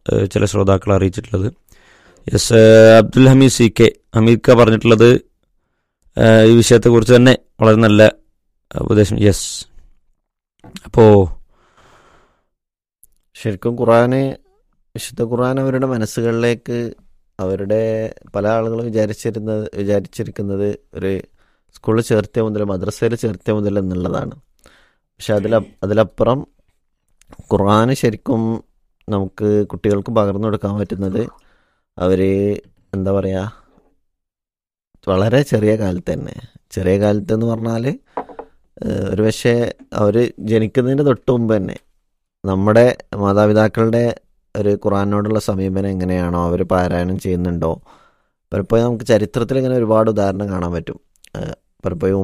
ചില ശ്രോതാക്കൾ അറിയിച്ചിട്ടുള്ളത്. Yes, Abdul Hameed C K Hameed പറഞ്ഞിട്ടുള്ളത് ഈ വിഷയത്തെക്കുറിച്ച് തന്നെ വളരെ നല്ല ഉപദേശം. യെസ്, അപ്പോൾ ശരിക്കും വിശുദ്ധ ഖുർആൻ അവരുടെ മനസ്സുകളിലേക്ക് അവരുടെ പല ആളുകളും വിചാരിച്ചിരിക്കുന്നത് ഒരു സ്കൂളിൽ ചേർത്തിയ മുതൽ മദ്രസയിൽ ചേർത്തിയ മുതൽ എന്നുള്ളതാണ്. പക്ഷെ അതിലപ്പുറം ഖുർആൻ ശരിക്കും നമുക്ക് കുട്ടികൾക്ക് പകർന്നു കൊടുക്കാൻ പറ്റുന്നത് അവർ എന്താ പറയുക, വളരെ ചെറിയ കാലത്ത് തന്നെ, ചെറിയ കാലത്ത് എന്ന് പറഞ്ഞാൽ ഒരു പക്ഷേ അവർ ജനിക്കുന്നതിന് തൊട്ട് മുമ്പ് തന്നെ നമ്മുടെ മാതാപിതാക്കളുടെ ഒരു ഖുർആനോടുള്ള സമീപനം എങ്ങനെയാണോ, അവർ പാരായണം ചെയ്യുന്നുണ്ടോ. പലപ്പോഴും നമുക്ക് ചരിത്രത്തിൽ ഇങ്ങനെ ഒരുപാട് ഉദാഹരണം കാണാൻ പറ്റും. പലപ്പോഴും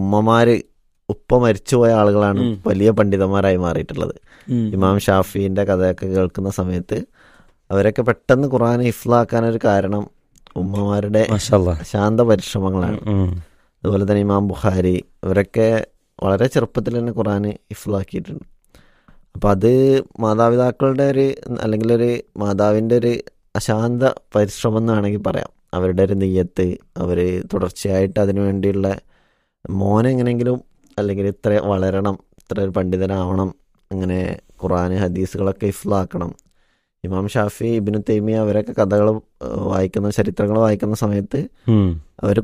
ഉപ്പ മരിച്ചുപോയ ആളുകളാണ് വലിയ പണ്ഡിതന്മാരായി മാറിയിട്ടുള്ളത്. ഇമാം ഷാഫിന്റെ കഥയൊക്കെ കേൾക്കുന്ന സമയത്ത് അവരൊക്കെ പെട്ടെന്ന് ഖുർആൻ ഹിഫ്ലാക്കാനൊരു കാരണം ഉമ്മമാരുടെ ശാന്ത പരിശ്രമങ്ങളാണ്. അതുപോലെ തന്നെ ഇമാം ബുഖാരി ഇവരൊക്കെ വളരെ ചെറുപ്പത്തിൽ തന്നെ ഖുർആൻ ഹിഫ്ലാക്കിയിട്ടുണ്ട്. അപ്പം അത് മാതാപിതാക്കളുടെ അല്ലെങ്കിൽ ഒരു മാതാവിൻ്റെ ഒരു അശാന്ത പരിശ്രമം എന്ന് വേണമെങ്കിൽ പറയാം. അവരുടെ ഒരു നിയ്യത്ത്, അവർ തുടർച്ചയായിട്ട് അതിനു വേണ്ടിയുള്ള മോനെ എങ്ങനെയെങ്കിലും അല്ലെങ്കിൽ ഇത്ര വളരണം, ഇത്ര ഒരു പണ്ഡിതനാവണം, അങ്ങനെ ഖുർആൻ ഹദീസുകളൊക്കെ ഹിഫ്ലാക്കണം. ഇമാം ഷാഫി, ഇബ്നു തൈമിയ അവരൊക്കെ കഥകൾ വായിക്കുന്ന, ചരിത്രങ്ങൾ വായിക്കുന്ന സമയത്ത് അവർ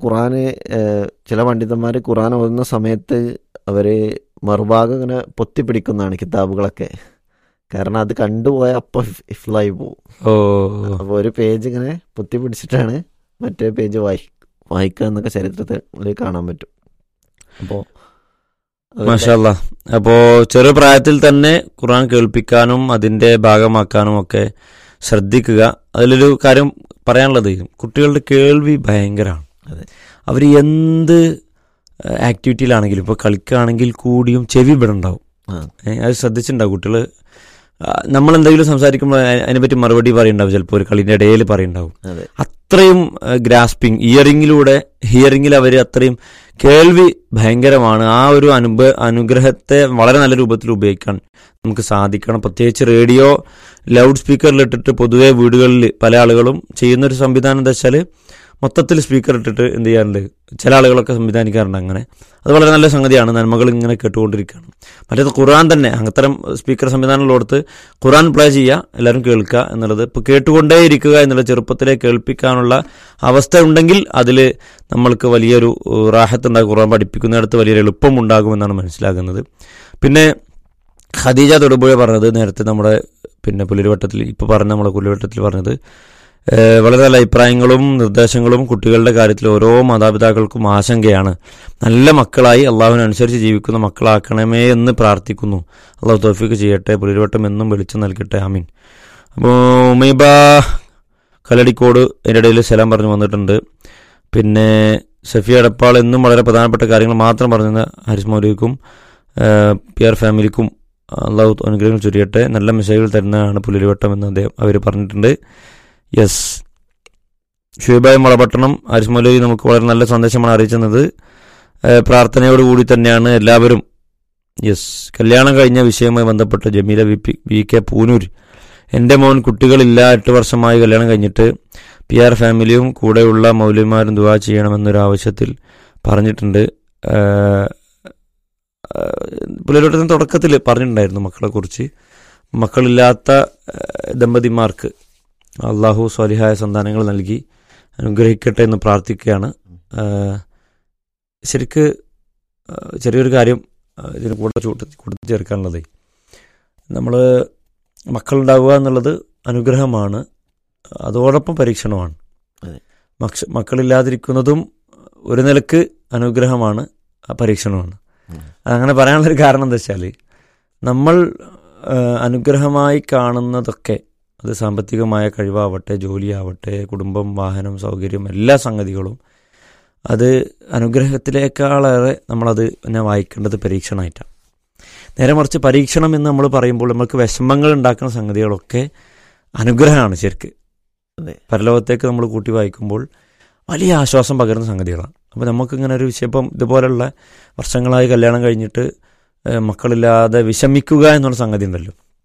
ചില പണ്ഡിതന്മാർ ഖുർആൻ ഓതുന്ന സമയത്ത് അവർ മറുഭാഗം ഇങ്ങനെ പൊത്തിപ്പിടിക്കുന്നതാണ് കിതാബുകളൊക്കെ. കാരണം അത് കണ്ടുപോയ അപ്പം ഹിഫ്ലായി പോവും. അപ്പോൾ ഒരു പേജ് ഇങ്ങനെ പൊത്തിപ്പിടിച്ചിട്ടാണ് മറ്റേ പേജ് വായിക്കുക എന്നൊക്കെ ചരിത്രത്തിൽ കാണാൻ പറ്റും. അപ്പോൾ മാഷാഅല്ലാ, അപ്പോൾ ചെറു പ്രായത്തിൽ തന്നെ ഖുർആൻ കേൾപ്പിക്കാനും അതിൻ്റെ ഭാഗമാക്കാനും ഒക്കെ ശ്രദ്ധിക്കുക. അതിലൊരു കാര്യം പറയാനുള്ളത്, കുട്ടികളുടെ കേൾവി ഭയങ്കരമാണ്. അവർ എന്ത് ആക്ടിവിറ്റിയിലാണെങ്കിലും, ഇപ്പോൾ കളിക്കുകയാണെങ്കിൽ കൂടിയും ചെവി ഇവിടെ ഉണ്ടാവും. അത് ശ്രദ്ധിച്ചിട്ടുണ്ടാവും കുട്ടികൾ. നമ്മളെന്തെങ്കിലും സംസാരിക്കുമ്പോൾ അതിനെപ്പറ്റി മറുപടി പറയുണ്ടാവും, ചിലപ്പോൾ ഒരു കളിൻ്റെ ഇടയിൽ പറയുണ്ടാവും. അത്രയും ഗ്രാസ്പിങ്, ഹിയറിങ്ങിൽ അവർ അത്രയും കേൾവി ഭയങ്കരമാണ്. ആ ഒരു അനുഗ്രഹത്തെ വളരെ നല്ല രൂപത്തിൽ ഉപയോഗിക്കാൻ നമുക്ക് സാധിക്കണം. പ്രത്യേകിച്ച് റേഡിയോ ലൗഡ് സ്പീക്കറിലിട്ടിട്ട് പൊതുവെ വീടുകളിൽ പല ആളുകളും ചെയ്യുന്നൊരു സംവിധാനം എന്താ വെച്ചാൽ മൊത്തത്തിൽ സ്പീക്കർ ഇട്ടിട്ട് എന്ത് ചെയ്യാറുണ്ട്, ചില ആളുകളൊക്കെ സംവിധാനിക്കാറുണ്ട്. അങ്ങനെ അത് വളരെ നല്ല സംഗതിയാണ്, നന്മകൾ ഇങ്ങനെ കേട്ടുകൊണ്ടിരിക്കുകയാണ്. മറ്റേത് ഖുർആൻ തന്നെ അത്തരം സ്പീക്കർ സംവിധാനങ്ങളോടത്ത് ഖുർആൻ പ്ലേ ചെയ്യുക, എല്ലാവരും കേൾക്കുക എന്നുള്ളത്, ഇപ്പോൾ കേട്ടുകൊണ്ടേ ഇരിക്കുക എന്നുള്ള ചെറുപ്പത്തിലെ കേൾപ്പിക്കാനുള്ള അവസ്ഥ ഉണ്ടെങ്കിൽ അതിൽ നമ്മൾക്ക് വലിയൊരു റാഹത്ത് ഉണ്ടാകും. ഖുർആൻ പഠിപ്പിക്കുന്നിടത്ത് വലിയൊരു എളുപ്പം ഉണ്ടാകുമെന്നാണ് മനസ്സിലാകുന്നത്. പിന്നെ ഖദീജ തൊടുപുഴ പറഞ്ഞത് നേരത്തെ നമ്മുടെ പുലിവട്ടത്തിൽ നമ്മുടെ പുലിവട്ടത്തിൽ പറഞ്ഞത് വളരെ നല്ല അഭിപ്രായങ്ങളും നിർദ്ദേശങ്ങളും കുട്ടികളുടെ കാര്യത്തിൽ ഓരോ മാതാപിതാക്കൾക്കും ആശങ്കയാണ്. നല്ല മക്കളായി അള്ളാഹുവിനനുസരിച്ച് ജീവിക്കുന്ന മക്കളാക്കണമേ എന്ന് പ്രാർത്ഥിക്കുന്നു. അള്ളാഹു തൗഫീഖ് ചെയ്യട്ടെ, പുലിവട്ടം എന്നും വെളിച്ചം നൽകട്ടെ, ആമീൻ. അപ്പോൾ ഉമൈബ കല്ലടിക്കോട് അതിൻ്റെ ഇടയിൽ സലാം പറഞ്ഞു വന്നിട്ടുണ്ട്. പിന്നെ സഫിയ എടപ്പാൾ എന്നും വളരെ പ്രധാനപ്പെട്ട കാര്യങ്ങൾ മാത്രം പറഞ്ഞ ഹാരിസ് മൗലവിക്കും PR ഫാമിലിക്കും അള്ളാഹു അനുഗ്രഹങ്ങൾ ചൊരിയട്ടെ. നല്ല മെസ്സേജുകൾ തരുന്നതാണ് പുലിവട്ടം എന്ന് അവർ പറഞ്ഞിട്ടുണ്ട്. യെസ്, ഷുഹൈബായ് മുളപട്ടണം ഹാരിസ് മൗലവി നമുക്ക് വളരെ നല്ല സന്ദേശമാണ് അറിയിച്ചത്. പ്രാർത്ഥനയോടുകൂടി തന്നെയാണ് എല്ലാവരും. യെസ്, കല്യാണം കഴിഞ്ഞ വിഷയവുമായി ബന്ധപ്പെട്ട് ജമീല VK പൂനൂർ, എൻ്റെ മോൻ കുട്ടികളില്ല, 8 വർഷമായി കല്യാണം കഴിഞ്ഞിട്ട്. PR ഫാമിലിയും കൂടെയുള്ള മൗലവിമാരും ദുആ ചെയ്യണമെന്നൊരു ആവശ്യത്തിൽ പറഞ്ഞിട്ടുണ്ട്. പുലരോട്ടത്തിന് തുടക്കത്തിൽ പറഞ്ഞിട്ടുണ്ടായിരുന്നു മക്കളെക്കുറിച്ച്. മക്കളില്ലാത്ത ദമ്പതിമാർക്ക് അള്ളാഹു സ്വാലിഹായ സന്താനങ്ങൾ നൽകി അനുഗ്രഹിക്കട്ടെ എന്ന് പ്രാർത്ഥിക്കുകയാണ്. ശരിക്ക് ചെറിയൊരു കാര്യം ഇതിന് കൂടെ ചേർക്കാനുള്ളത്, നമ്മൾ മക്കളുണ്ടാവുക എന്നുള്ളത് അനുഗ്രഹമാണ്, അതോടൊപ്പം പരീക്ഷണമാണ്. മക്കളില്ലാതിരിക്കുന്നതും ഒരു നിലക്ക് അനുഗ്രഹമാണ്, പരീക്ഷണമാണ്. അങ്ങനെ പറയാനുള്ളൊരു കാരണം എന്താ വെച്ചാൽ, നമ്മൾ അനുഗ്രഹമായി കാണുന്നതൊക്കെ, അത് സാമ്പത്തികമായ കഴിവാവട്ടെ, ജോലിയാവട്ടെ, കുടുംബം, വാഹനം, സൗകര്യം, എല്ലാ സംഗതികളും, അത് അനുഗ്രഹത്തിലേക്കാളേറെ നമ്മളത് വായിക്കേണ്ടത് പരീക്ഷണമായിട്ടാണ്. നേരെ മറിച്ച് പരീക്ഷണം എന്ന് നമ്മൾ പറയുമ്പോൾ നമുക്ക് വിഷമങ്ങൾ ഉണ്ടാക്കുന്ന സംഗതികളൊക്കെ അനുഗ്രഹമാണ്. ശരിക്ക് പരലോകത്തേക്ക് നമ്മൾ കൂട്ടി വായിക്കുമ്പോൾ വലിയ ആശ്വാസം പകരുന്ന സംഗതികളാണ്. അപ്പോൾ നമുക്കിങ്ങനെ ഒരു വിഷയം, ഇപ്പം ഇതുപോലുള്ള വർഷങ്ങളായി കല്യാണം കഴിഞ്ഞിട്ട് മക്കളില്ലാതെ വിഷമിക്കുക എന്നുള്ള സംഗതി ഉണ്ടല്ലോ,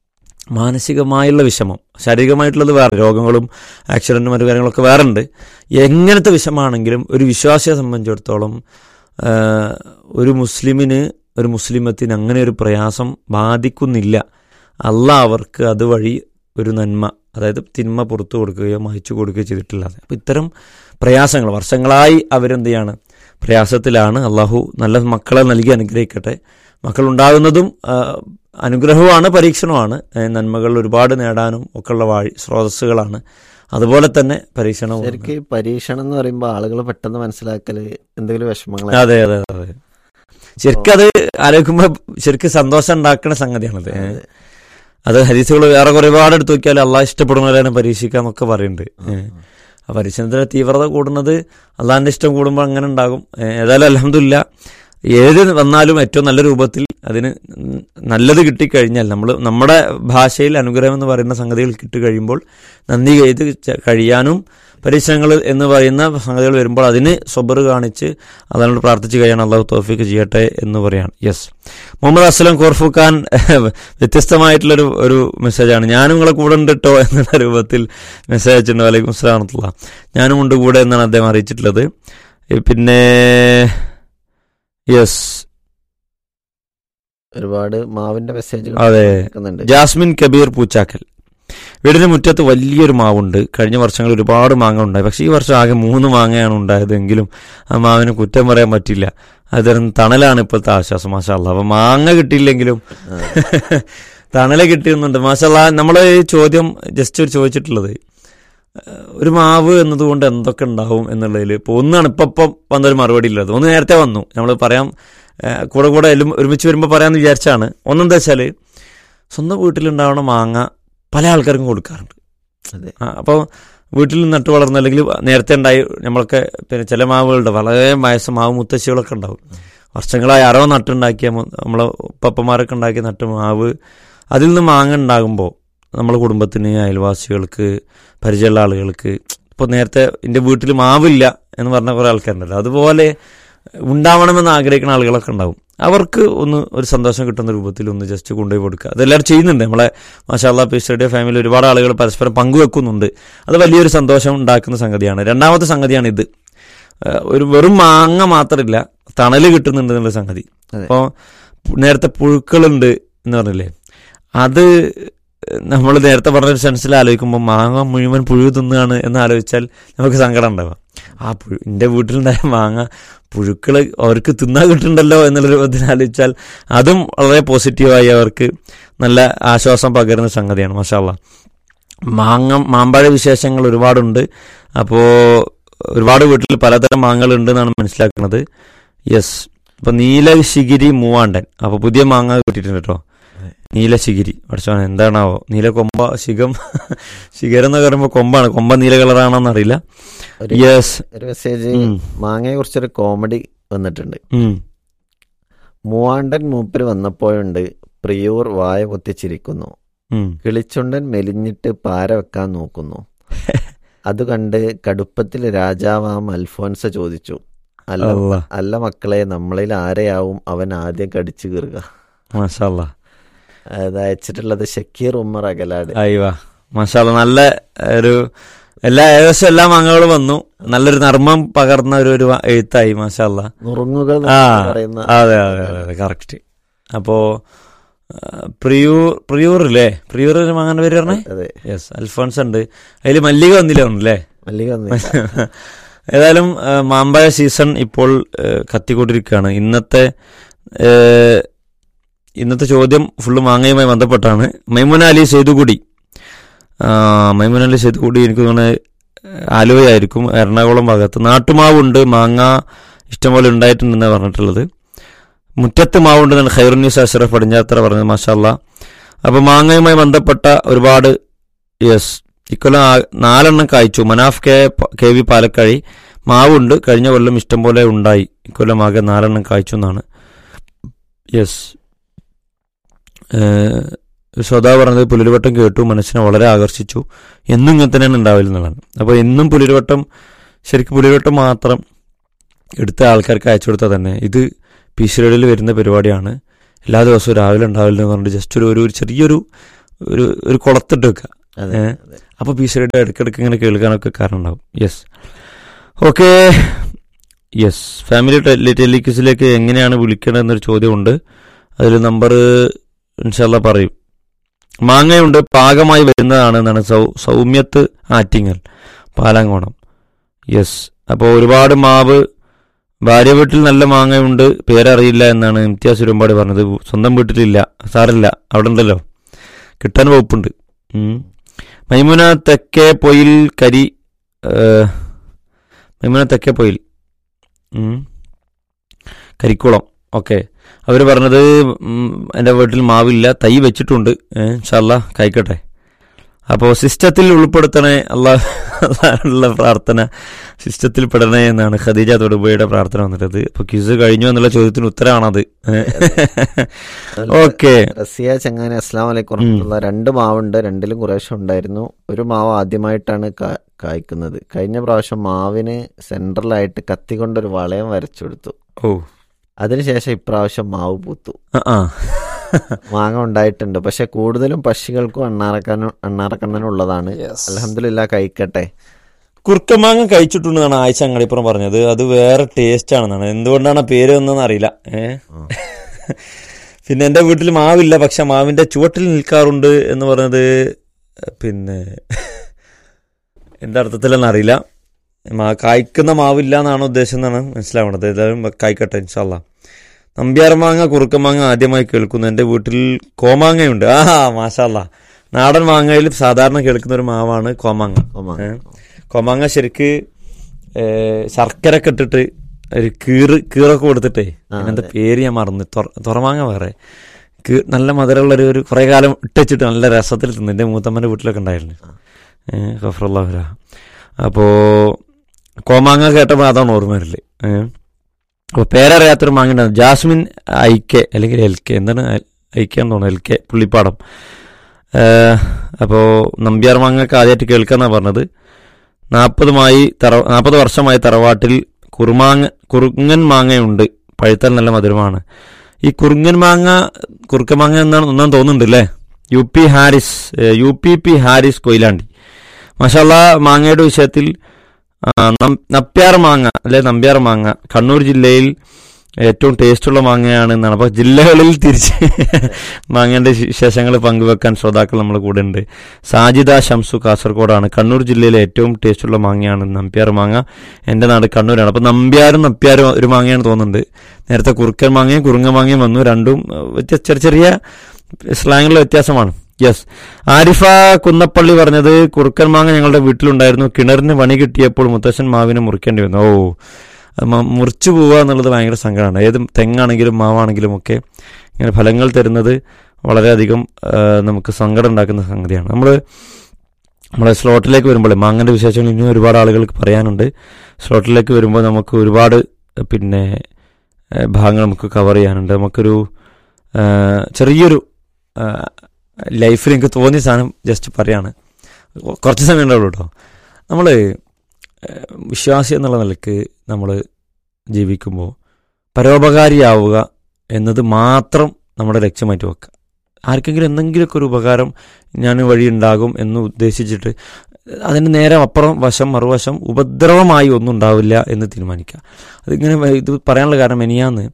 മാനസികമായുള്ള വിഷമം, ശാരീരികമായിട്ടുള്ളത് വേറെ, രോഗങ്ങളും ആക്സിഡൻറ്റും മറ്റു കാര്യങ്ങളൊക്കെ വേറെ ഉണ്ട്. എങ്ങനത്തെ വിഷമാണെങ്കിലും ഒരു വിശ്വാസിയെ സംബന്ധിച്ചിടത്തോളം ഒരു മുസ്ലിമിന്, ഒരു മുസ്ലിമത്തിന് അങ്ങനെ ഒരു പ്രയാസം ബാധിക്കുന്നില്ല. അള്ളാഹ് അവർക്ക് അതുവഴി ഒരു നന്മ, അതായത് തിന്മ പുറത്തു കൊടുക്കുകയോ മായ്ച്ചു കൊടുക്കുകയോ ചെയ്തിട്ടില്ല. അപ്പം ഇത്തരം പ്രയാസങ്ങൾ വർഷങ്ങളായി അവരെന്ത് ചെയ്യാണ്, പ്രയാസത്തിലാണ്. അള്ളാഹു നല്ല മക്കളെ നൽകി അനുഗ്രഹിക്കട്ടെ. മക്കളുണ്ടാകുന്നതും അനുഗ്രഹവുമാണ്, പരീക്ഷണമാണ്. നന്മകൾ ഒരുപാട് നേടാനും ഒക്കെയുള്ള സ്രോതസ്സുകളാണ്. അതുപോലെ തന്നെ പരീക്ഷണവും. ശരിക്കും പരീക്ഷണം എന്ന് പറയുമ്പോൾ ആളുകൾ പെട്ടെന്ന് മനസ്സിലാക്കല് എന്തെങ്കിലും വിഷമങ്ങൾ. അതെ അതെ അതെ, ശരിക്കും അത് ആലോചിക്കുമ്പോൾ ശരിക്കും സന്തോഷം ഉണ്ടാക്കുന്ന സംഗതിയാണത്. അത് ഹദീസുകൾ വേറെ ഒരുപാട് എടുത്ത് നോക്കിയാൽ അള്ളാഹ് ഇഷ്ടപ്പെടുന്നവരാണ് പരീക്ഷിക്കാന്നൊക്കെ പറയുന്നുണ്ട്. ആ പരീക്ഷണത്തിന്റെ തീവ്രത കൂടുന്നത് അള്ളാഹിന്റെ ഇഷ്ടം കൂടുമ്പോൾ അങ്ങനെ ഉണ്ടാകും. ഏതായാലും അൽഹംദുലില്ലാ, ഏത് വന്നാലും ഏറ്റവും നല്ല രൂപത്തിൽ അതിന് നല്ലത് കിട്ടിക്കഴിഞ്ഞാൽ, നമ്മുടെ ഭാഷയിൽ അനുഗ്രഹം എന്ന് പറയുന്ന സംഗതികൾ കിട്ടിക്കഴിയുമ്പോൾ നന്ദി ചെയ്ത് കഴിയാനും, പരീക്ഷണങ്ങൾ എന്ന് പറയുന്ന സംഗതികൾ വരുമ്പോൾ അതിന് സ്വബർ കാണിച്ച് അതിനോട് പ്രാർത്ഥിച്ച് കഴിയാൻ അള്ളാഹു തൗഫീഖ് ചെയ്യട്ടെ എന്ന് പറയാണ്. യെസ്, മുഹമ്മദ് അസ്ലം കോർഫുഖാൻ വ്യത്യസ്തമായിട്ടുള്ളൊരു ഒരു മെസ്സേജാണ്. ഞാനും നിങ്ങളെ കൂടെ ഉണ്ട് കേട്ടോ എന്നുള്ള രൂപത്തിൽ മെസ്സേജ് അയച്ചിട്ടുണ്ട്. വലൈക്കും അസ്സലാം വറഹ്മത്തുള്ളാഹി. ഞാനും ഉണ്ട് കൂടെ എന്നാണ് അദ്ദേഹം അറിയിച്ചിട്ടുള്ളത്. പിന്നെ യെസ്, ഒരുപാട് മാവിന്റെ മെസ്സേജ്. അതെ, ജാസ്മിൻ കബീർ പൂച്ചാക്കൽ, വീടിന് മുറ്റത്ത് വലിയൊരു മാവുണ്ട്. കഴിഞ്ഞ വർഷങ്ങളിൽ ഒരുപാട് മാങ്ങ ഉണ്ടായി. പക്ഷേ ഈ വർഷം ആകെ 3 മാങ്ങയാണ് ഉണ്ടായതെങ്കിലും ആ മാവിന് കുറ്റം പറയാൻ പറ്റില്ല. അതുതരം തണലാണ് ഇപ്പോഴത്തെ ആശ്വാസം. മാഷാ അല്ലാഹ്. അപ്പം മാങ്ങ കിട്ടിയില്ലെങ്കിലും തണല് കിട്ടിയെന്നുണ്ട്. മാഷാ അല്ലാഹ്. നമ്മൾ ഈ ചോദ്യം ജസ്റ്റ് ചോദിച്ചിട്ടുള്ളത് ഒരു മാവ് എന്നതുകൊണ്ട് എന്തൊക്കെ ഉണ്ടാവും എന്നുള്ളതിൽ ഇപ്പോൾ ഒന്നാണ് ഇപ്പം വന്നൊരു മറുപടി ഉള്ളത്. ഒന്ന് നേരത്തെ വന്നു, നമ്മൾ പറയാം കൂടെ എല്ലാം ഒരുമിച്ച് വരുമ്പോൾ പറയാമെന്ന് വിചാരിച്ചാണ്. ഒന്നെന്താ വെച്ചാൽ സ്വന്തം വീട്ടിലുണ്ടാവുന്ന മാങ്ങ പല ആൾക്കാർക്കും കൊടുക്കാറുണ്ട്. അപ്പോൾ വീട്ടിൽ നട്ടു വളർന്ന, അല്ലെങ്കിൽ നേരത്തെ ഉണ്ടായി നമ്മളൊക്കെ, പിന്നെ ചില മാവുകളുണ്ട് വളരെ വയസ്സ് മാവ് മുത്തശ്ശികളൊക്കെ ഉണ്ടാവും, വർഷങ്ങളായി ആരോ നട്ടുണ്ടാക്കിയ, നമ്മളെ ഉപ്പപ്പന്മാരൊക്കെ ഉണ്ടാക്കിയ നട്ട് മാവ്, അതിൽ നിന്ന് മാങ്ങ ഉണ്ടാകുമ്പോൾ നമ്മളെ കുടുംബത്തിന്, അയൽവാസികൾക്ക്, പരിചയമുള്ള ആളുകൾക്ക്, ഇപ്പോൾ നേരത്തെ എൻ്റെ വീട്ടിൽ മാവില്ല എന്ന് പറഞ്ഞ കുറേ ആൾക്കാരുണ്ടല്ലോ, അതുപോലെ ഉണ്ടാവണമെന്ന് ആഗ്രഹിക്കുന്ന ആളുകളൊക്കെ ഉണ്ടാവും. അവർക്ക് ഒരു സന്തോഷം കിട്ടുന്ന രൂപത്തിൽ ഒന്ന് ജസ്റ്റ് കൊണ്ടുപോയി കൊടുക്കുക. അതെല്ലാവരും ചെയ്യുന്നുണ്ട്. നമ്മളെ മാഷാ അല്ലാഹ് പീസ് റേഡിയോ ഫാമിലി ഒരുപാട് ആളുകൾ പരസ്പരം പങ്കുവെക്കുന്നുണ്ട്. അത് വലിയൊരു സന്തോഷം ഉണ്ടാക്കുന്ന സംഗതിയാണ്. രണ്ടാമത്തെ സംഗതിയാണ് ഇത്. ഒരു വെറും മാങ്ങ മാത്രമില്ല, തണല് കിട്ടുന്നുണ്ട് എന്നുള്ള സംഗതി. അപ്പോൾ നേരത്തെ പുഴുക്കളുണ്ട് എന്ന് പറഞ്ഞില്ലേ, അത് നമ്മൾ നേരത്തെ പറഞ്ഞൊരു സെൻസിൽ ആലോചിക്കുമ്പോൾ മാങ്ങ മുഴുവൻ പുഴു തിന്നുകയാണ് എന്ന് ആലോചിച്ചാൽ നമുക്ക് സങ്കടം ഉണ്ടാവുക. ആ എൻ്റെ വീട്ടിലുണ്ടായ മാങ്ങ പുഴുക്കൾ അവർക്ക് തിന്നാൻ കിട്ടുന്നുണ്ടല്ലോ എന്നുള്ള രൂപത്തിൽ ആലോചിച്ചാൽ അതും വളരെ പോസിറ്റീവായി അവർക്ക് നല്ല ആശ്വാസം പകരുന്ന സംഗതിയാണ്. മാഷാ അല്ലാഹ്. മാമ്പഴ വിശേഷങ്ങൾ ഒരുപാടുണ്ട്. അപ്പോൾ ഒരുപാട് വീട്ടിൽ പലതരം മാങ്ങകളുണ്ട് എന്നാണ് മനസ്സിലാക്കുന്നത്. യെസ്, അപ്പോൾ നീലശിഗിരി മൂവാണ്ടൻ, അപ്പോൾ പുതിയ മാങ്ങ കിട്ടിയിട്ടുണ്ട് കേട്ടോ. നീലശിഗിരി, പഠിച്ചോനെ എന്താണാവോ, നീല കൊമ്പ, ശിഖരം എന്ന് പറയുമ്പോൾ കൊമ്പാണ്, കൊമ്പ നീല കളറാണോന്ന് അറിയില്ല. യെസ്, ഒരു മെസ്സേജ് മാങ്ങയെ കുറിച്ചൊരു കോമഡി വന്നിട്ടുണ്ട്. മൂവാണ്ടൻ മൂപ്പര് വന്നപ്പോഴുണ്ട് പ്രിയൂർ വായ പൊത്തിച്ചിരിക്കുന്നു, കിളിച്ചുണ്ടൻ മെലിഞ്ഞിട്ട് പാര വെക്കാൻ നോക്കുന്നു. അത് കണ്ട് കടുപ്പത്തിൽ രാജാവാം അൽഫോൻസ ചോദിച്ചു, അല്ല മക്കളെ, നമ്മളിൽ ആരെയാവും അവൻ ആദ്യം കടിച്ചു കീറുക? മാഷാ അല്ലാഹ്. അത് അയച്ചിട്ടുള്ളത് ഷക്കീർ ഉമ്മർ അകലാട്. അയ്യോ മാഷാ അല്ലാഹ്. നല്ല ഒരു ഏകദേശം എല്ലാ മാങ്ങകളും വന്നു. നല്ലൊരു നർമ്മം പകർന്ന ഒരു എഴുത്തായി. മാഷാ അല്ലാഹ്. നുറുങ്ങുകൾ. അതെ അതെ അതെ, കറക്റ്റ്. അപ്പോ പ്രിയൂറില്ലേ, പ്രിയൂർ മാങ്ങാന്റെ പേര് പറഞ്ഞേ. യെസ്, അൽഫോൺസ് ഉണ്ട്. അതിൽ മല്ലിക വന്നില്ല ഒന്നല്ലേ? മല്ലിക വന്നില്ല. ഏതായാലും മാമ്പഴ സീസൺ ഇപ്പോൾ കത്തിക്കൊണ്ടിരിക്കുകയാണ്. ഇന്നത്തെ ചോദ്യം ഫുള്ള് മാങ്ങയുമായി ബന്ധപ്പെട്ടാണ്. മൈമുന അലി സെയ്തുകുടി എനിക്ക് തോന്നുന്നത് ആലുവയായിരിക്കും, എറണാകുളം ഭാഗത്ത്. നാട്ടുമാവുണ്ട്, മാങ്ങ ഇഷ്ടംപോലെ ഉണ്ടായിട്ടുണ്ടെന്നാണ് പറഞ്ഞിട്ടുള്ളത്. മുറ്റത്ത് മാവുണ്ടെന്നാണ് ഖൈറുന്നീസ് അഷ്റഫ് പടിഞ്ഞാത്തറ പറഞ്ഞത്. മാഷാ അല്ലാഹ്. അപ്പോൾ മാങ്ങയുമായി ബന്ധപ്പെട്ട ഒരുപാട് ഇക്കൊല്ലം 4 കായ്ച്ചു. മനാഫ് കെ വി പാലക്കാഴി, മാവുണ്ട്, കഴിഞ്ഞ കൊല്ലം ഇഷ്ടംപോലെ ഉണ്ടായി, ഇക്കൊല്ലം ആകെ 4 കായ്ച്ചു എന്നാണ്. യെസ്, ശ്രോതാ പറഞ്ഞത് പുലരിവട്ടം കേട്ടു, മനസ്സിനെ വളരെ ആകർഷിച്ചു, എന്നും ഇങ്ങനെ തന്നെയാണ് ഉണ്ടാവില്ലെന്നുള്ളതാണ്. അപ്പോൾ എന്നും ശരിക്കും പുലരിവട്ടം മാത്രം എടുത്ത ആൾക്കാർക്ക് അയച്ചു കൊടുത്താൽ തന്നെ ഇത് പീസ് റേഡിയോയിൽ വരുന്ന പരിപാടിയാണ്, എല്ലാ ദിവസവും രാവിലെ ഉണ്ടാവില്ലെന്ന് പറഞ്ഞിട്ട് ജസ്റ്റ് ഒരു ചെറിയൊരു ഒരു കുളത്തിട്ട് വെക്കുക. അതെ, അതെ. അപ്പോൾ പീസ് റേഡിയോ ഇടയ്ക്കിടയ്ക്ക് ഇങ്ങനെ കേൾക്കാനൊക്കെ കാരണം ഉണ്ടാവും. Yes, okay. യെസ്, ഫാമിലി ടെലിക്യൂസിലേക്ക് എങ്ങനെയാണ് വിളിക്കേണ്ടതെന്നൊരു ചോദ്യമുണ്ട്. അതിൽ നമ്പർ ഇൻഷാല്ലാ പറയും. മാങ്ങയുണ്ട്, പാകമായി വരുന്നതാണ് എന്നാണ് സൗമ്യത്ത് ആറ്റിങ്ങൽ പാലാങ്കോണം. യെസ്, അപ്പോൾ ഒരുപാട് മാവ്, ഭാര്യ വീട്ടിൽ നല്ല മാങ്ങയുണ്ട്, പേരറിയില്ല എന്നാണ് ഇംതിയാസ് ഒരുപാട് പറഞ്ഞത്. സ്വന്തം വീട്ടിലില്ല, സാറില്ല, അവിടെ ഉണ്ടല്ലോ, കിട്ടാൻ വകുപ്പുണ്ട്. മൈമുന തെക്കേ പൊയിൽ മൈമുന തെക്കേ പൊയിൽ കരിക്കുളം. ഓക്കെ, അവർ പറഞ്ഞത് എൻ്റെ വീട്ടിൽ മാവില്ല, തൈ വെച്ചിട്ടുണ്ട്, ഇൻഷാല്ലാ കഴിക്കട്ടെ. അപ്പോൾ സിസ്റ്റത്തിൽ ഉൾപ്പെടുത്തണേ, അള്ളാഹുള്ള പ്രാർത്ഥന സിസ്റ്റത്തിൽ പെടണേ എന്നാണ് ഖദീജ തൊടുപുഴയുടെ പ്രാർത്ഥന വന്നിട്ടത്. അപ്പോൾ ക്വിസ് കഴിഞ്ഞു എന്നുള്ള ചോദ്യത്തിന് ഉത്തരമാണത്. ഓക്കെ. റസിയ ചങ്ങാനി അസ്സലാമു അലൈക്കും വറഹ്മത്തുള്ളാഹി. 2 മാവുണ്ട്, 2ലും കുറേശ്ശെ ഉണ്ടായിരുന്നു. ഒരു മാവ് ആദ്യമായിട്ടാണ് കായ്ക്കുന്നത്. കഴിഞ്ഞ പ്രാവശ്യം മാവിന് സെൻട്രലായിട്ട് കത്തി കൊണ്ടൊരു വളയം വരച്ചെടുത്തു. അതിനുശേഷം ഇപ്രാവശ്യം മാവ് പൂത്തു. മാങ്ങ ഉണ്ടായിട്ടുണ്ട്, പക്ഷെ കൂടുതലും പക്ഷികൾക്കും അണ്ണാറക്കണ്ണനും ഉള്ളതാണ്. അൽഹംദുലില്ലാ, കഴിക്കട്ടെ. കുറുക്കമാങ്ങ കഴിച്ചിട്ടുണ്ടെന്നാണ് ആയിഷ അങ്ങടിപ്പുറം പറഞ്ഞത്. അത് വേറെ ടേസ്റ്റ് ആണെന്നാണ്. എന്തുകൊണ്ടാണ് പേര് വന്നതെന്ന് അറിയില്ല. പിന്നെ എൻ്റെ വീട്ടിൽ മാവില്ല, പക്ഷെ മാവിന്റെ ചുവട്ടിൽ നിൽക്കാറുണ്ട് എന്ന് പറഞ്ഞത് പിന്നെ എൻ്റെ അർത്ഥത്തിലെന്ന് അറിയില്ല. കായ്ക്കുന്ന മാവില്ല എന്നാണ് ഉദ്ദേശം എന്നാണ് മനസ്സിലാവണത്. ഏതായാലും കായ്ക്കട്ടെ ഇൻഷാല്ലാ. നമ്പ്യാർ മാങ്ങ, കുറുക്കമാങ്ങ ആദ്യമായി കേൾക്കുന്നു. എൻ്റെ വീട്ടിൽ കോമാങ്ങയുണ്ട്. മാഷാല്ലാ. നാടൻ മാങ്ങയിൽ സാധാരണ കേൾക്കുന്ന ഒരു മാവാണ് കോമാങ്ങ. കോമാങ്ങ ശരിക്ക് ശർക്കരൊക്കെ ഇട്ടിട്ട് ഒരു കീറൊക്കെ കൊടുത്തിട്ടേ, അതിനെന്താ പേര് ഞാൻ മറന്നു, തുറമാങ്ങ വേറെ, നല്ല മധുരമുള്ള ഒരു കുറേ കാലം ഇട്ടുവെച്ചിട്ട് നല്ല രസത്തിൽ തിന്നു. എൻ്റെ മൂത്തമ്മൻ്റെ വീട്ടിലൊക്കെ ഉണ്ടായിരുന്നു. ഖഫറുല്ലാഹുല. അപ്പോൾ കോമാങ്ങ കേട്ടപ്പോൾ അതാണ് ഓർമ്മ വരല്. അപ്പോൾ പേരറിയാത്തൊരു മാങ്ങ ഉണ്ടായിരുന്നു, ജാസ്മിൻ ഐക്കെ അല്ലെങ്കിൽ LK, എന്താണ് ഐക്കെ എന്ന് തോന്നുന്നു, LK പുള്ളിപ്പാടം. അപ്പോൾ നമ്പ്യാർ മാങ്ങയൊക്കെ ആദ്യമായിട്ട് കേൾക്കാന്നാണ് പറഞ്ഞത്. 40 വർഷമായി തറവാട്ടിൽ കുറുങ്ങൻ മാങ്ങയുണ്ട്, പഴുത്താൽ നല്ല മധുരമാണ്. ഈ കുറുക്കൻ മാങ്ങ ഒന്നാണ് തോന്നുന്നുണ്ട് അല്ലേ? UPP ഹാരിസ് കൊയിലാണ്ടി. മാഷാല്ലാ. മാങ്ങയുടെ വിഷയത്തിൽ നമ്പ്യാർ മാങ്ങ അല്ലെ, നമ്പ്യാർ മാങ്ങ കണ്ണൂർ ജില്ലയിൽ ഏറ്റവും ടേസ്റ്റുള്ള മാങ്ങയാണ് എന്നാണ്. അപ്പോൾ ജില്ലകളിൽ തിരിച്ച് മാങ്ങേൻ്റെ വിശേഷങ്ങൾ പങ്കുവെക്കാൻ ശ്രോതാക്കൾ നമ്മൾ കൂടെ ഉണ്ട്. സാജിദ ഷംസു കാസർഗോഡാണ്. കണ്ണൂർ ജില്ലയിലെ ഏറ്റവും ടേസ്റ്റുള്ള മാങ്ങയാണ് നമ്പ്യാർ മാങ്ങ. എൻ്റെ നാട് കണ്ണൂരാണ്. അപ്പോൾ നമ്പ്യാരും ഒരു മാങ്ങയാണ് തോന്നുന്നുണ്ട്. നേരത്തെ കുറുക്കൻ മാങ്ങയും കുറുങ്ങ മാങ്ങയും വന്നു. രണ്ടും ചെറിയ സ്ലാങ്ങിലുള്ള വ്യത്യാസമാണ്. യെസ്. ആരിഫ കുന്നപ്പള്ളി പറഞ്ഞത് കുറുക്കൻ മാങ്ങ ഞങ്ങളുടെ വീട്ടിലുണ്ടായിരുന്നു. കിണറിന് പണി കിട്ടിയപ്പോൾ മുത്തശ്ശൻ മാവിനെ മുറിക്കേണ്ടി വന്നു. മുറിച്ചു പോവുക എന്നുള്ളത് ഭയങ്കര സങ്കടമാണ്. ഏത് തെങ്ങാണെങ്കിലും മാവാണെങ്കിലും ഒക്കെ ഇങ്ങനെ ഫലങ്ങൾ തരുന്നത് വളരെയധികം നമുക്ക് സങ്കടം ഉണ്ടാക്കുന്ന സംഗതിയാണ്. നമ്മളെ സ്ലോട്ടിലേക്ക് വരുമ്പോൾ മാങ്ങൻ്റെ വിശേഷങ്ങൾ ഇനിയും ഒരുപാട് ആളുകൾക്ക് പറയാനുണ്ട്. സ്ലോട്ടിലേക്ക് വരുമ്പോൾ നമുക്ക് ഒരുപാട് പിന്നെ ഭാഗങ്ങൾ നമുക്ക് കവർ ചെയ്യാനുണ്ട്. നമുക്കൊരു ചെറിയൊരു ലൈഫിൽ എനിക്ക് തോന്നിയ സാധനം ജസ്റ്റ് പറയാണ്. കുറച്ച് സമയം ഉണ്ടാവുള്ളൂ കേട്ടോ. നമ്മൾ വിശ്വാസി എന്നുള്ള നിലയ്ക്ക് നമ്മൾ ജീവിക്കുമ്പോൾ പരോപകാരിയാവുക എന്നത് മാത്രം നമ്മുടെ ലക്ഷ്യമായിട്ട് വെക്കുക. ആർക്കെങ്കിലും എന്തെങ്കിലുമൊക്കെ ഒരു ഉപകാരം ഞാൻ വഴി ഉണ്ടാകും എന്ന് ഉദ്ദേശിച്ചിട്ട് അതിന് നേരെ അപ്പുറം മറുവശം ഉപദ്രവമായി ഒന്നും ഉണ്ടാവില്ല എന്ന് തീരുമാനിക്കുക. ഇത് പറയാനുള്ള കാരണം, മെനിയാന്ന്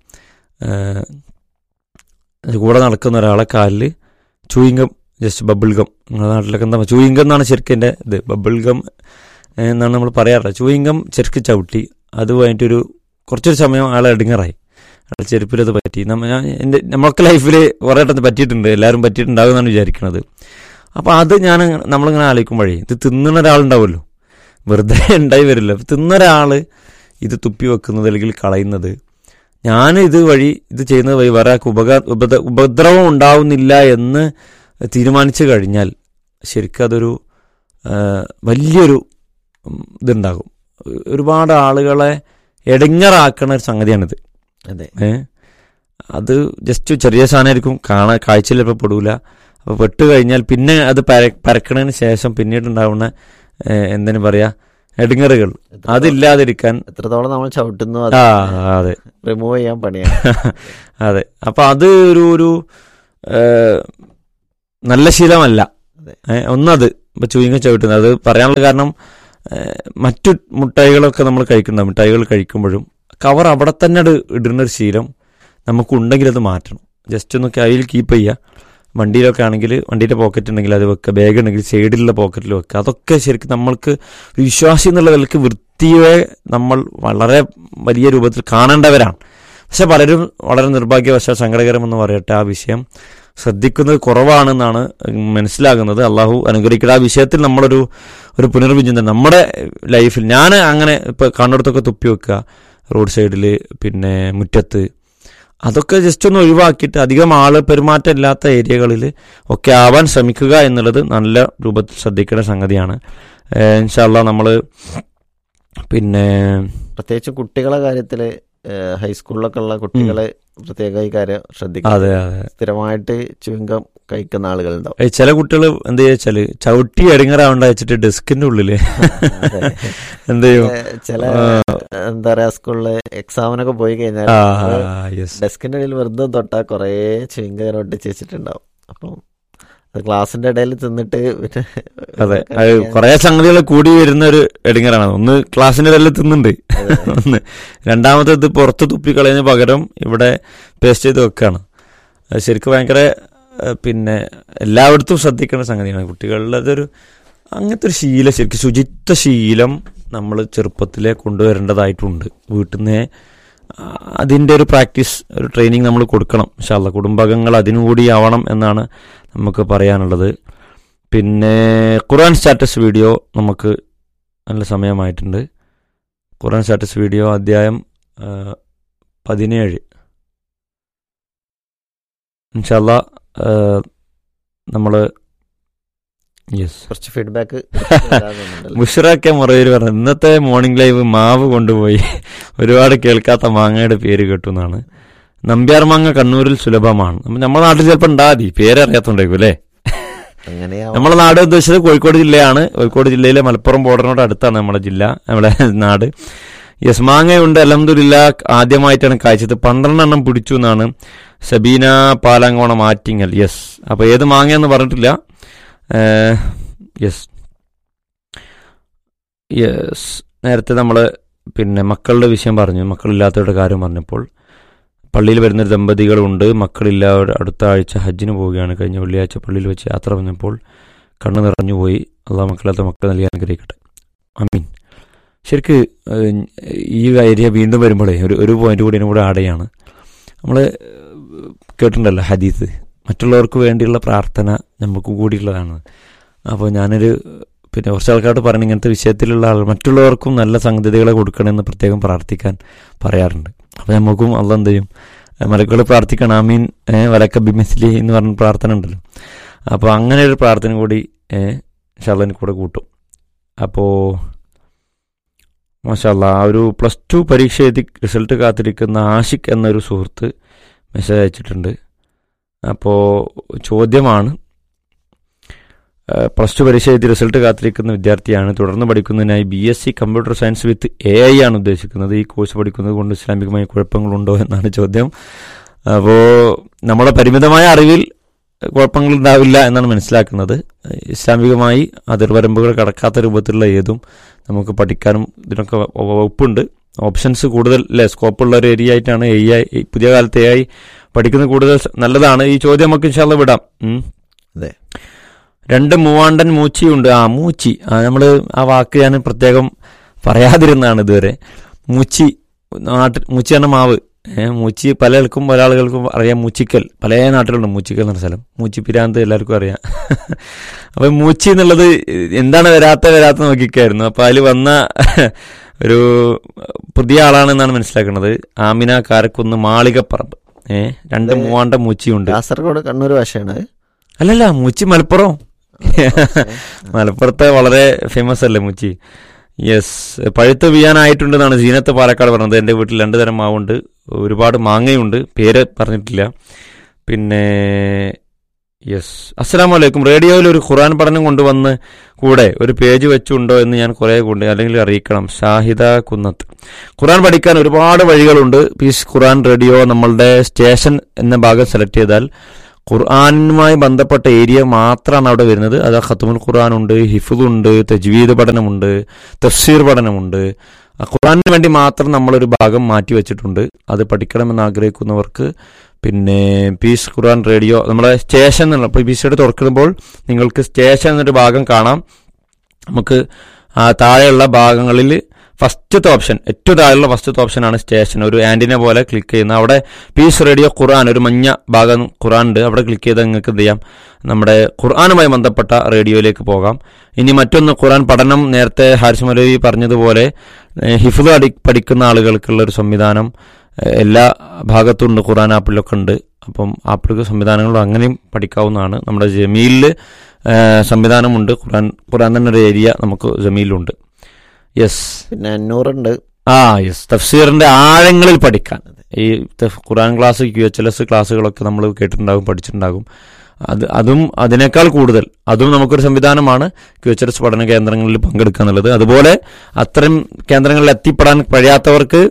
കൂടെ നടക്കുന്ന ഒരാളെ കാലിൽ ചൂയിങ്കം, ജസ്റ്റ് ബബിൾഗം, നിങ്ങളുടെ നാട്ടിലൊക്കെ എന്താ ചൂയിങ്കം എന്നാണ് ശരിക്കും എൻ്റെ ഇത്, ബബിൾഗം എന്നാണ് നമ്മൾ പറയാറുള്ളത്. ചൂയിങ്കം ശരിക്കും ചവിട്ടി. അത് കഴിഞ്ഞിട്ടൊരു കുറച്ചൊരു സമയം ആളെ ഇടുങ്ങറായി. ആളെ ചെരുപ്പിലത് പറ്റി. നമ്മളൊക്കെ ലൈഫിൽ കുറേ ഇടത്ത് പറ്റിയിട്ടുണ്ട്, എല്ലാവരും പറ്റിയിട്ടുണ്ടാകും എന്നാണ് വിചാരിക്കുന്നത്. അപ്പോൾ അത് നമ്മളിങ്ങനെ ആലോചിക്കുമ്പോഴേ, ഇത് തിന്നുന്ന ഒരാളുണ്ടാവുമല്ലോ, വെറുതെ ഉണ്ടായി വരില്ല. തിന്ന ഒരാൾ ഇത് തുപ്പി വെക്കുന്നത് അല്ലെങ്കിൽ കളയുന്നത്, ഞാൻ ഇത് ചെയ്യുന്നത് വഴി വേറെ ഉപദ്രവം ഉണ്ടാവുന്നില്ല എന്ന് തീരുമാനിച്ചു കഴിഞ്ഞാൽ ശരിക്കും അതൊരു വലിയൊരു ഇതുണ്ടാകും. ഒരുപാട് ആളുകളെ എടങ്ങറാക്കണ ഒരു സംഗതിയാണിത്. അതെ. അത് ജസ്റ്റ് ചെറിയ സാധനമായിരിക്കും, കാഴ്ചയിൽ ചിലപ്പോൾ പെടൂല. അപ്പോൾ പെട്ട് കഴിഞ്ഞാൽ പിന്നെ അത് പരക്കണതിന് ശേഷം പിന്നീടുണ്ടാവുന്ന എന്തിനു പറയാ എടങ്ങറുകൾ, അതില്ലാതിരിക്കാൻ എത്രത്തോളം നമ്മൾ ചവിട്ടുന്നു അതെ റിമൂവ് ചെയ്യാൻ പണിയാണ്. അതെ. അപ്പൊ അത് ഒരു നല്ല ശീലമല്ല. അതെ. ഒന്നത് ഇപ്പൊ ചൂയിങ്ങ ചവിട്ടുന്നത്, അത് പറയാനുള്ള കാരണം മറ്റു മിഠായികളൊക്കെ നമ്മൾ കഴിക്കുന്നുണ്ടാവും. മിഠായികൾ കഴിക്കുമ്പോഴും കവർ അവിടെ തന്നെ ഇടുന്ന ഒരു ശീലം നമുക്കുണ്ടെങ്കിൽ അത് മാറ്റണം. ജസ്റ്റ് ഒന്ന് കയ്യിൽ കീപ്പ് ചെയ്യുക. വണ്ടിയിലൊക്കെ ആണെങ്കിൽ വണ്ടിയുടെ പോക്കറ്റ് ഉണ്ടെങ്കിൽ അത് വെക്കുക, ബാഗ് ഉണ്ടെങ്കിൽ സൈഡിലുള്ള പോക്കറ്റിൽ വെക്കുക. അതൊക്കെ ശരിക്കും നമ്മൾക്ക് ഒരു വിശ്വാസി എന്നുള്ള നിലയ്ക്ക് വൃത്തിയെ നമ്മൾ വളരെ വലിയ രൂപത്തിൽ കാണേണ്ടവരാണ്. പക്ഷെ പലരും വളരെ നിർഭാഗ്യവശാൽ സങ്കടകരമെന്ന് പറയട്ടെ ആ വിഷയം ശ്രദ്ധിക്കുന്നത് കുറവാണെന്നാണ് മനസ്സിലാകുന്നത്. അള്ളാഹു അനുഗ്രഹിക്കട്ടെ. ആ വിഷയത്തിൽ നമ്മളൊരു പുനർവിചിന്തനം നമ്മുടെ ലൈഫിൽ. ഞാൻ അങ്ങനെ ഇപ്പോൾ കണ്ണെടുത്തൊക്കെ തുപ്പി വെക്കുക റോഡ് സൈഡിൽ, പിന്നെ മുറ്റത്ത്, അതൊക്കെ ജസ്റ്റ് ഒന്ന് ഒഴിവാക്കിയിട്ട് അധികം പെരുമാറ്റം ഇല്ലാത്ത ഏരിയകളിൽ ഒക്കെ ആവാൻ ശ്രമിക്കുക എന്നുള്ളത് നല്ല രൂപത്തിൽ ശ്രദ്ധിക്കേണ്ട സംഗതിയാണ്. ഇൻഷാ അല്ലാഹ് നമ്മൾ പിന്നെ പ്രത്യേകിച്ച് കുട്ടികളെ കാര്യത്തിൽ ഹൈസ്കൂളിലൊക്കെ ഉള്ള കുട്ടികളെ പ്രത്യേക ഈ കാര്യം ശ്രദ്ധിക്കുക. അതെ അതെ, സ്ഥിരമായിട്ട് ചുവങ്കം കഴിക്കുന്ന ആളുകളുണ്ടാവും. ചില കുട്ടികൾ എന്ത് ചോദിച്ചാല് ചവിട്ടി എടിങ്ങറാവണ്ട വെച്ചിട്ട് ഡെസ്കിന്റെ ഉള്ളില് എന്ത് ചെയ്യും, ചില എന്താ പറയാ സ്കൂളില് എക്സാമിനൊക്കെ പോയി കഴിഞ്ഞാൽ ഡെസ്കിന്റെ ഇടയിൽ വെറുതെ തൊട്ടാ കൊറേ ചുവങ്കം ഒട്ടിച്ച് വെച്ചിട്ടുണ്ടാവും. അപ്പം അത് ക്ലാസിന്റെ ഇടയിൽ തിന്നിട്ട് പിന്നെ അതെ, അത് കുറെ സംഗതികൾ കൂടി വരുന്ന ഒരു എടിങ്ങറാണ്. ഒന്ന് ക്ലാസിന്റെ ഇടയിൽ തിന്നുണ്ട്, ഒന്ന് രണ്ടാമത്തേത് പുറത്ത് തുപ്പിക്കളയുന്ന പകരം ഇവിടെ പേസ്റ്റ് ചെയ്ത് വെക്കാണ്. അത് ശരിക്കും ഭയങ്കര പിന്നെ എല്ലായിടത്തും ശ്രദ്ധിക്കേണ്ട സംഗതിയാണ്. കുട്ടികളിൽ അതൊരു അങ്ങനത്തെ ഒരു ശീലം, ശരിക്കും ശുചിത്വ ശീലം നമ്മൾ ചെറുപ്പത്തിലേ കൊണ്ടുവരേണ്ടതായിട്ടുണ്ട്. വീട്ടിൽ നിന്ന് അതിൻ്റെ ഒരു പ്രാക്ടീസ്, ഒരു ട്രെയിനിങ് നമ്മൾ കൊടുക്കണം. ഇൻഷാ അല്ലാഹ് കുടുംബാംഗങ്ങൾ അതിനുകൂടി ആവണം എന്നാണ് നമുക്ക് പറയാനുള്ളത്. പിന്നെ ഖുർആൻ സ്റ്റാറ്റസ് വീഡിയോ നമുക്ക് നല്ല സമയമായിട്ടുണ്ട്. ഖുർആൻ സ്റ്റാറ്റസ് വീഡിയോ അധ്യായം 17 ഇൻഷാ അല്ലാഹ് നമ്മൾ കുറച്ച് ഫീഡ്ബാക്ക് മുഷറക്കെ മുറയിൽ പറഞ്ഞു, ഇന്നത്തെ മോർണിംഗ് ലൈവ് മാവ് കൊണ്ടുപോയി ഒരുപാട് കേൾക്കാത്ത മാങ്ങയുടെ പേര് കേട്ടു എന്നാണ്. നമ്പ്യാർ മാങ്ങ കണ്ണൂരിൽ സുലഭമാണ്. നമ്മുടെ നാട്ടിൽ ചിലപ്പോൾ ഉണ്ടാതി, പേരറിയാത്തോണ്ടായിരിക്കും അല്ലേ. നമ്മളെ നാട് ഉദ്ദേശിച്ചത് കോഴിക്കോട് ജില്ലയാണ്. കോഴിക്കോട് ജില്ലയിലെ മലപ്പുറം ബോർഡറിനോട് അടുത്താണ് നമ്മുടെ ജില്ല, നമ്മുടെ നാട്. യെസ്, മാങ്ങയുണ്ട് അൽഹംദുലില്ലാഹ്. ആദ്യമായിട്ടാണ് കായ്ച്ചത്, 12 എണ്ണം പിടിച്ചു എന്നാണ് സബീന പാലാങ്കോണം ആറ്റിങ്ങൽ. യെസ്, അപ്പൊ ഏത് മാങ്ങയെന്ന് പറഞ്ഞിട്ടില്ല. യെസ് യെസ് നേരത്തെ നമ്മൾ പിന്നെ മക്കളുടെ വിഷയം പറഞ്ഞു, മക്കളില്ലാത്തവരുടെ കാര്യം പറഞ്ഞപ്പോൾ പള്ളിയിൽ വരുന്നൊരു ദമ്പതികളുണ്ട്, മക്കളില്ലാതെ അടുത്ത ആഴ്ച ഹജ്ജിന് പോവുകയാണ്. കഴിഞ്ഞ വെള്ളിയാഴ്ച പള്ളിയിൽ വെച്ച് യാത്ര വന്നപ്പോൾ കണ്ണ് നിറഞ്ഞുപോയി. അള്ളാഹു മക്കളില്ലാത്ത മക്കൾ നൽകി അനുഗ്രഹിക്കട്ടെ, ആമീൻ. ശരിക്ക് ഈ ഏരിയ വീണ്ടും വരുമ്പോഴേ ഒരു പോയിന്റ് കൂടി കൂടെ ആടെയാണ്. നമ്മൾ കേട്ടിട്ടുണ്ടല്ലോ ഹദീസ്, മറ്റുള്ളവർക്ക് വേണ്ടിയുള്ള പ്രാർത്ഥന നമുക്ക് കൂടിയുള്ളതാണ്. അപ്പോൾ ഞാനൊരു പിന്നെ കുറച്ച് ആൾക്കാരോട് പറഞ്ഞു, ഇങ്ങനത്തെ വിഷയത്തിലുള്ള ആൾ മറ്റുള്ളവർക്കും നല്ല സംഗതികളെ കൊടുക്കണമെന്ന് പ്രത്യേകം പ്രാർത്ഥിക്കാൻ പറയാറുണ്ട്. അപ്പോൾ നമുക്കും അള്ളാഹ് എന്ത് ചെയ്യും, മലക്കുകൾ പ്രാർത്ഥിക്കണം, ആമീൻ വലക്ക ബിമിസ്ലി എന്ന് പറഞ്ഞ പ്രാർത്ഥന ഉണ്ടല്ലോ. അപ്പോൾ അങ്ങനെ ഒരു പ്രാർത്ഥന കൂടി ഇൻഷാ അല്ലാഹ് കൂടെ കൂട്ടും. അപ്പോൾ മാഷാ അല്ലാഹ്, ആ ഒരു +2 പരീക്ഷ എഴുതി റിസൾട്ട് കാത്തിരിക്കുന്ന ആഷിഖ് എന്നൊരു സുഹൃത്ത് മെസ്സേജ് അയച്ചിട്ടുണ്ട്. അപ്പോൾ ചോദ്യമാണ്, +2 പരീക്ഷ എഴുതി റിസൾട്ട് കാത്തിരിക്കുന്ന വിദ്യാർത്ഥിയാണ്. തുടർന്ന് പഠിക്കുന്നതിനായി BSc computer science with AI ആണ് ഉദ്ദേശിക്കുന്നത്. ഈ കോഴ്സ് പഠിക്കുന്നത് കൊണ്ട് ഇസ്ലാമികമായ കുഴപ്പങ്ങളുണ്ടോ എന്നാണ് ചോദ്യം. അപ്പോൾ നമ്മുടെ പരിമിതമായ അറിവിൽ കുഴപ്പങ്ങളുണ്ടാവില്ല എന്നാണ് മനസ്സിലാക്കുന്നത്. ഇസ്ലാമികമായി അതിർവരമ്പുകൾ കടക്കാത്ത രൂപത്തിലുള്ള ഏതും നമുക്ക് പഠിക്കാനും ഇതിനൊക്കെ വകുപ്പുണ്ട്. ഓപ്ഷൻസ് കൂടുതൽ സ്കോപ്പുള്ള ഒരു ഏരിയ ആയിട്ടാണ് AI. പുതിയ കാലത്ത് AI പഠിക്കുന്നത് കൂടുതൽ നല്ലതാണ്. ഈ ചോദ്യം നമുക്ക് ഇൻഷാ അല്ലാഹ് വിടാം. അതെ, 2 മൂവാണ്ടൻ മൂച്ചിയുണ്ട്. മൂച്ചി, നമ്മൾ ആ വാക്ക് ഞാൻ പ്രത്യേകം പറയാതിരുന്നതാണ് ഇതുവരെ. മൂച്ചി, നാട്ടിൽ മൂച്ചി എന്ന മാവ്, മൂച്ചി പലർക്കും പല ആളുകൾക്കും അറിയാം. മൂച്ചിക്കൽ പല നാട്ടിലുണ്ട്, മൂച്ചിക്കൽ എന്ന സ്ഥലം. മൂച്ചി പിരാന്ത് എല്ലാവർക്കും അറിയാം. അപ്പം മൂച്ചി എന്നുള്ളത് എന്താണ് വരാത്ത നോക്കിക്കായിരുന്നു. അപ്പം അതിൽ വന്ന ഒരു പുതിയ ആളാണെന്നാണ് മനസ്സിലാക്കുന്നത്. ആമിന കാരക്കുന്ന് മാളികപ്പറമ്പ്. 2 മൂവാണ്ട മൂച്ചിയുണ്ട്. കാസർഗോഡ് കണ്ണൂർ ഭാഷയാണ്. അല്ലല്ല, മൂച്ചി മലപ്പുറം. മലപ്പുറത്തെ വളരെ ഫേമസ് അല്ലേ മൂച്ചി. യെസ്, പഴുത്ത് വീഴാനായിട്ടുണ്ടെന്നാണ് സീനത്ത് പാലക്കാട് പറഞ്ഞത്. എൻ്റെ വീട്ടിൽ 2 തരം മാവുണ്ട്, ഒരുപാട് മാങ്ങയുണ്ട്, പേര് പറഞ്ഞിട്ടില്ല. പിന്നെ യെസ്, അസ്സലാമു അലൈക്കും. റേഡിയോയിൽ ഒരു ഖുർആൻ പഠനം കൊണ്ടുവന്ന് കൂടെ ഒരു പേജ് വെച്ചുണ്ടോ എന്ന് ഞാൻ കുറേ കൊണ്ട് അല്ലെങ്കിൽ അറിയിക്കണം. ഷാഹിദ കുന്നത്ത്. ഖുർആൻ പഠിക്കാൻ ഒരുപാട് വഴികളുണ്ട്. പീസ് ഖുർആൻ റേഡിയോ നമ്മളുടെ സ്റ്റേഷൻ എന്ന ഭാഗം സെലക്ട് ചെയ്താൽ ഖുർആനുമായി ബന്ധപ്പെട്ട ഏരിയ മാത്രമാണ് അവിടെ വരുന്നത്. അത് ഖത്മുൽ ഖുർആൻ ഉണ്ട്, ഹിഫ്ദുണ്ട്, തജ്വീദ് പഠനമുണ്ട്, തഫ്സീർ പഠനമുണ്ട്. ഖുർആനിന് വേണ്ടി മാത്രം നമ്മളൊരു ഭാഗം മാറ്റി വെച്ചിട്ടുണ്ട്. അത് പഠിക്കണമെന്ന് ആഗ്രഹിക്കുന്നവർക്ക് പിന്നെ പീസ് ഖുർആൻ റേഡിയോ നമ്മുടെ സ്റ്റേഷൻ എന്നുള്ള ഇപ്പോൾ പീസിയുടെ തുറക്കുമ്പോൾ നിങ്ങൾക്ക് സ്റ്റേഷൻ എന്നൊരു ഭാഗം കാണാം. നമുക്ക് താഴെയുള്ള ഭാഗങ്ങളിൽ ഫസ്റ്റത്തെ ഓപ്ഷൻ, ഏറ്റവും താഴെയുള്ള ഫസ്റ്റത്തെ ഓപ്ഷനാണ് സ്റ്റേഷൻ. ഒരു ആൻറ്റിന പോലെ ക്ലിക്ക് ചെയ്യുന്ന അവിടെ പീസ് റേഡിയോ ഖുർആൻ ഒരു മഞ്ഞ ഭാഗം ഖുർആൻ ഉണ്ട്. അവിടെ ക്ലിക്ക് ചെയ്താൽ നിങ്ങൾക്ക് എന്ത് ചെയ്യാം, നമ്മുടെ ഖുർആനുമായി ബന്ധപ്പെട്ട റേഡിയോയിലേക്ക് പോകാം. ഇനി മറ്റൊന്ന് ഖുർആൻ പഠനം, നേരത്തെ ഹാരിസ് മൗലവി പറഞ്ഞതുപോലെ ഹിഫ്ദ് പഠിക്കുന്ന ആളുകൾക്കുള്ള ഒരു സംവിധാനം എല്ലാ ഭാഗത്തുണ്ട്, ഖുർആൻ ആപ്പിലൊക്കെ ഉണ്ട്. അപ്പം ആപ്പിലൊക്കെ സംവിധാനങ്ങളും അങ്ങനെയും പഠിക്കാവുന്നതാണ്. നമ്മുടെ ജമീലിൽ സംവിധാനമുണ്ട്. ഖുർആൻ തന്നെ ഒരു ഏരിയ നമുക്ക് ജമീലുണ്ട്. യെസ്, പിന്നെ 500 ഉണ്ട്. യെസ്, തഫ്സീറിന്റെ ആഴങ്ങളിൽ പഠിക്കാൻ ഈ ഖുർആൻ ക്ലാസ്, QHLS ക്ലാസ്സുകളൊക്കെ നമ്മൾ കേട്ടിട്ടുണ്ടാകും, പഠിച്ചിട്ടുണ്ടാകും. അതും അതിനേക്കാൾ കൂടുതൽ അതും നമുക്കൊരു സംവിധാനമാണ് QHLS പഠന കേന്ദ്രങ്ങളിൽ പങ്കെടുക്കുക എന്നുള്ളത്. അതുപോലെ അത്തരം കേന്ദ്രങ്ങളിൽ എത്തിപ്പെടാൻ കഴിയാത്തവർക്ക്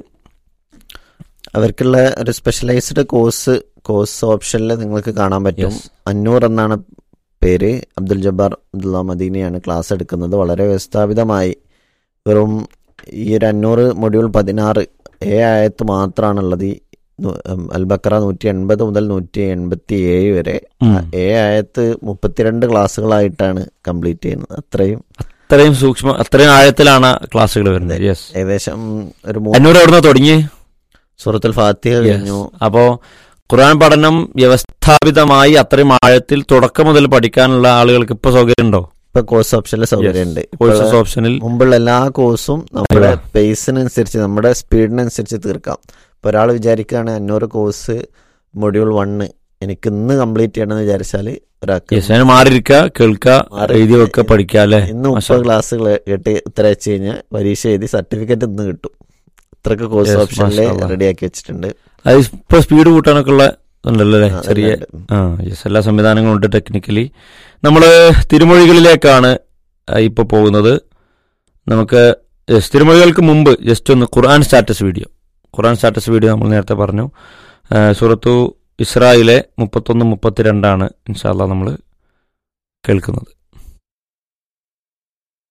അവർക്കുള്ള ഒരു സ്പെഷ്യലൈസ്ഡ് കോഴ്സ് ഓപ്ഷനിൽ നിങ്ങൾക്ക് കാണാൻ പറ്റും. 500 എന്നാണ് പേര്. അബ്ദുൽ ജബ്ബാർ അബ്ദുള്ള മദീനയാണ് ക്ലാസ് എടുക്കുന്നത്. വളരെ വ്യവസ്ഥാപിതമായി വെറും ഈ ഒരു 500 മൊഡ്യൂൾ 16 ആയത്ത് മാത്രമാണുള്ളത്. ഈ അൽബക്കറ 180 മുതൽ 187 വരെ ആയത്ത് 32 ക്ലാസ്സുകളായിട്ടാണ് കംപ്ലീറ്റ് ചെയ്യുന്നത്. അത്രയും സൂക്ഷ്മ, അത്രയും ആഴത്തിലാണ് ക്ലാസ്സുകൾ വരുന്നത്. ഏകദേശം ഒരു 500 എവിടുന്ന് തുടങ്ങി സൂറത്തുൽ ഫാത്തിഹ കഴിഞ്ഞു. അപ്പോ ഖുർആൻ പഠനം വ്യവസ്ഥാപിതമായി അത്രയും ആഴത്തിൽ തുടക്കം മുതൽ പഠിക്കാനുള്ള ആളുകൾക്ക് ഇപ്പൊ സൗകര്യം ഉണ്ടോ? ഇപ്പൊ കോഴ്സ് ഓപ്ഷനിൽ സൗകര്യമുണ്ട്. കോഴ്സ് ഓപ്ഷനിൽ മുമ്പുള്ള എല്ലാ കോഴ്സും നമ്മുടെ പേസിനനുസരിച്ച്, നമ്മുടെ സ്പീഡിനനുസരിച്ച് തീർക്കാം. ഇപ്പൊ ഒരാൾ വിചാരിക്കുകയാണ് 500 കോഴ്സ് മൊഡ്യൂൾ 1 എനിക്ക് ഇന്ന് കംപ്ലീറ്റ് ചെയ്യണമെന്ന് വിചാരിച്ചാൽ ഒരാൾക്ക് മാറിയിരിക്കുക, കേൾക്കുക, എഴുതി വെക്കുക, പഠിക്കുക അല്ലെ. ഇന്ന് 30 ക്ലാസ് കേട്ട് ഉത്തരം വെച്ച് കഴിഞ്ഞാൽ പരീക്ഷ എഴുതി സർട്ടിഫിക്കറ്റ് ഇന്ന് കിട്ടും. ഇത്രക്ക് കോഴ്സ് ഓപ്ഷനിൽ റെഡിയാക്കി വെച്ചിട്ടുണ്ട്. അത് ഇപ്പൊ സ്പീഡ് കൂട്ടാനൊക്കെ ഉള്ള ഉണ്ടല്ലോ അല്ലേ, ചെറിയ എല്ലാ സംവിധാനങ്ങളും ഉണ്ട്. ടെക്നിക്കലി നമ്മൾ തിരുമൊഴികളിലേക്കാണ് ഇപ്പൊ പോകുന്നത്. നമുക്ക് തിരുമൊഴികൾക്ക് മുമ്പ് ജസ്റ്റ് ഒന്ന് ഖുർആൻ സ്റ്റാറ്റസ് വീഡിയോ നമ്മൾ നേരത്തെ പറഞ്ഞു. സൂറത്തു ഇസ്രായിലെ 31-32 ഇൻഷാ അല്ലാഹ് നമ്മൾ കേൾക്കുന്നത്.